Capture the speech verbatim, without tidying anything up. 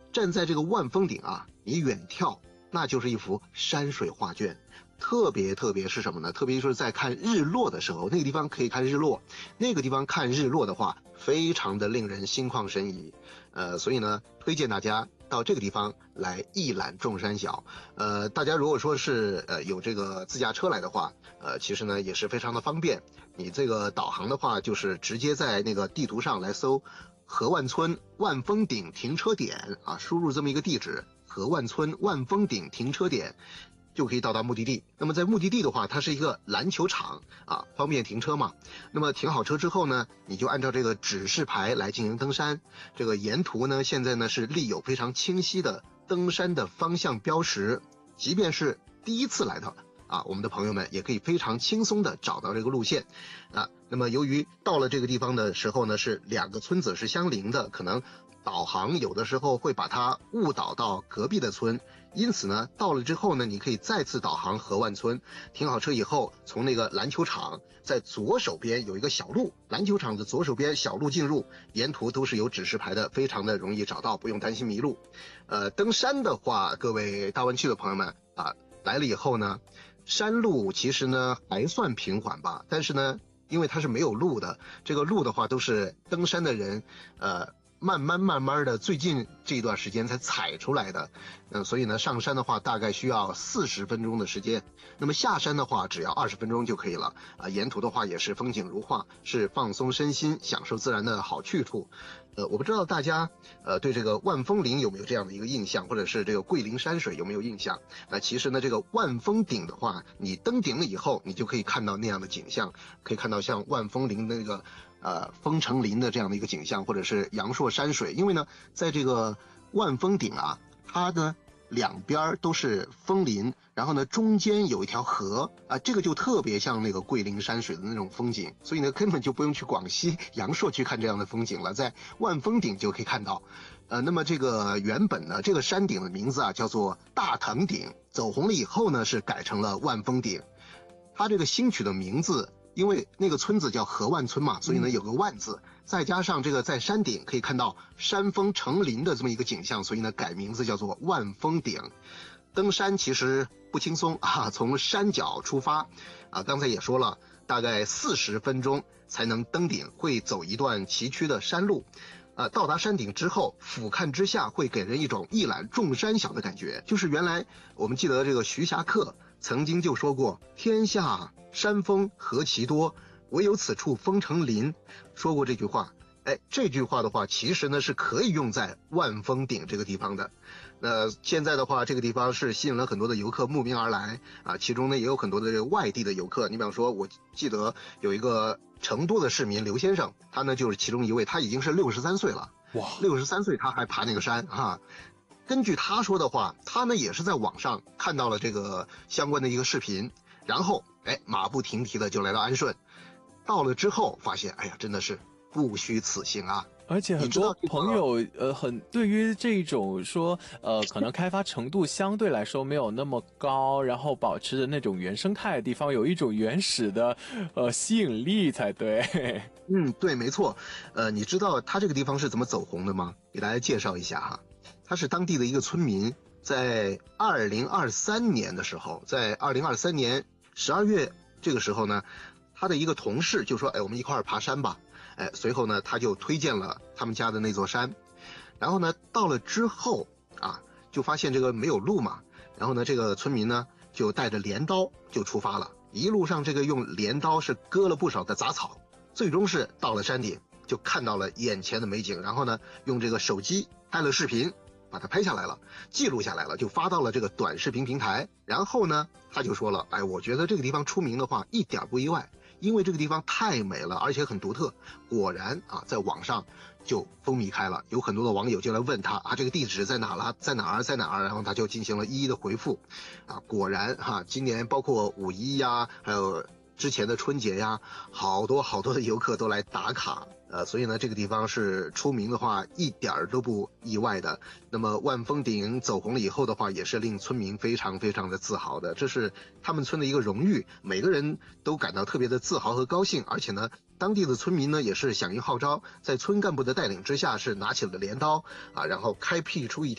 站在这个万峰顶啊，你远眺，那就是一幅山水画卷。特别特别是什么呢？特别是在看日落的时候，那个地方可以看日落，那个地方看日落的话，非常的令人心旷神怡。呃，所以呢，推荐大家到这个地方来一览众山小。呃，大家如果说是呃有这个自驾车来的话，呃，其实呢也是非常的方便。你这个导航的话，就是直接在那个地图上来搜河万村万峰顶停车点啊，输入这么一个地址，河万村万峰顶停车点。就可以到达目的地。那么在目的地的话，它是一个篮球场啊，方便停车嘛。那么停好车之后呢，你就按照这个指示牌来进行登山。这个沿途呢，现在呢是立有非常清晰的登山的方向标识，即便是第一次来的啊，我们的朋友们也可以非常轻松的找到这个路线啊。那么由于到了这个地方的时候呢，是两个村子是相邻的，可能导航有的时候会把它误导到隔壁的村，因此呢，到了之后呢，你可以再次导航河万村。停好车以后，从那个篮球场在左手边有一个小路，篮球场的左手边小路进入，沿途都是有指示牌的，非常的容易找到，不用担心迷路。呃，登山的话，各位大湾区的朋友们啊，来了以后呢，山路其实呢还算平缓吧，但是呢，因为它是没有路的，这个路的话都是登山的人，呃。慢慢慢慢的，最近这一段时间才踩出来的，嗯，所以呢，上山的话大概需要四十分钟的时间，那么下山的话只要二十分钟就可以了啊。沿途的话也是风景如画，是放松身心、享受自然的好去处。呃，我不知道大家呃对这个万峰岭有没有这样的一个印象，或者是这个桂林山水有没有印象？那其实呢，这个万峰顶的话，你登顶了以后，你就可以看到那样的景象，可以看到像万峰林的那个。呃，风城林的这样的一个景象，或者是阳朔山水，因为呢，在这个万峰顶啊，它呢两边都是枫林，然后呢中间有一条河啊，这个就特别像那个桂林山水的那种风景，所以呢根本就不用去广西阳朔去看这样的风景了，在万峰顶就可以看到。呃，那么这个原本呢，这个山顶的名字啊叫做大藤顶，走红了以后呢是改成了万峰顶，它这个新取的名字。因为那个村子叫河万村嘛，所以呢有个万字，再加上这个在山顶可以看到山峰成林的这么一个景象，所以呢改名字叫做万峰顶。登山其实不轻松啊，从山脚出发啊，刚才也说了，大概四十分钟才能登顶，会走一段崎岖的山路。呃，到达山顶之后，俯瞰之下会给人一种一览众山小的感觉。就是原来我们记得这个徐霞客曾经就说过，天下山峰何其多，唯有此处风成林，说过这句话。哎，这句话的话，其实呢是可以用在万峰顶这个地方的。那现在的话，这个地方是吸引了很多的游客慕名而来啊，其中呢也有很多的这个外地的游客。你比方说，我记得有一个成都的市民刘先生，他呢就是其中一位，他已经是六十三岁了，哇，六十三岁他还爬那个山哈、啊。根据他说的话，他呢也是在网上看到了这个相关的一个视频，然后哎马不停蹄的就来到安顺，到了之后发现，哎呀，真的是不虚此行啊！ 而且很多朋友呃，很对于这种说呃，可能开发程度相对来说没有那么高，然后保持着那种原生态的地方，有一种原始的呃吸引力才对。 嗯，对，没错。呃，你知道他这个地方是怎么走红的吗？给大家介绍一下哈。他是当地的一个村民，在二零二三年的时候，在二零二三年十二月这个时候呢，他的一个同事就说：“哎，我们一块儿爬山吧。”哎，随后呢，他就推荐了他们家的那座山。然后呢，到了之后啊，就发现这个没有路嘛。然后呢，这个村民呢就带着镰刀就出发了，一路上这个用镰刀是割了不少的杂草，最终是到了山顶，就看到了眼前的美景。然后呢，用这个手机拍了视频，把它拍下来了，记录下来了，就发到了这个短视频平台。然后呢，他就说了，哎，我觉得这个地方出名的话一点不意外，因为这个地方太美了，而且很独特。果然啊，在网上就风靡开了，有很多的网友就来问他啊，这个地址在哪了，在哪儿，在哪儿？然后他就进行了一一的回复。啊，果然哈、啊，今年包括五一呀，还有之前的春节呀，好多好多的游客都来打卡。呃，所以呢，这个地方是出名的话，一点儿都不意外的。那么万峰顶走红了以后的话，也是令村民非常非常的自豪的，这是他们村的一个荣誉，每个人都感到特别的自豪和高兴。而且呢，当地的村民呢也是响应号召，在村干部的带领之下，是拿起了镰刀啊，然后开辟出一条